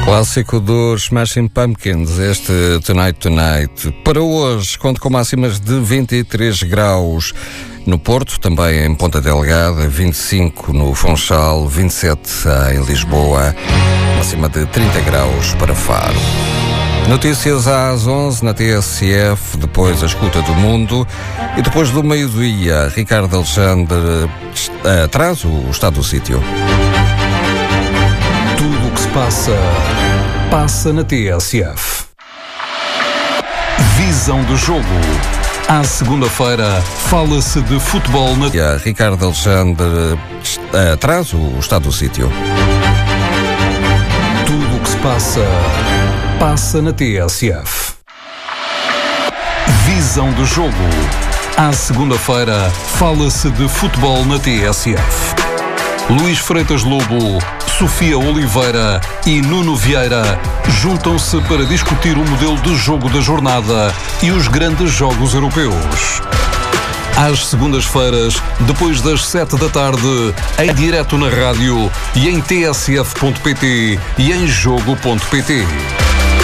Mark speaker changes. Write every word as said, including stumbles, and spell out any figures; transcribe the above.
Speaker 1: Clássico dos Smashing Pumpkins, este Tonight Tonight. Para hoje, conto com máximas de vinte e três graus no Porto, também em Ponta Delgada, vinte e cinco no Funchal, vinte e sete em Lisboa, máxima de trinta graus para Faro. Notícias às onze na T S F, depois a escuta do mundo e depois do meio-dia, Ricardo Alexandre uh, traz o estado do sítio.
Speaker 2: Tudo o que se passa, passa na T S F. Visão do jogo. À segunda-feira, fala-se de futebol na...
Speaker 1: E Ricardo Alexandre uh, traz o estado do sítio.
Speaker 2: Tudo o que se passa, passa na T S F. Visão do jogo. À segunda-feira, fala-se de futebol na T S F. Luís Freitas Lobo, Sofia Oliveira e Nuno Vieira juntam-se para discutir o modelo de jogo da jornada e os grandes jogos europeus. Às segundas-feiras, depois das sete da tarde, em direto na rádio e em t s f ponto p t e em jogo ponto p t.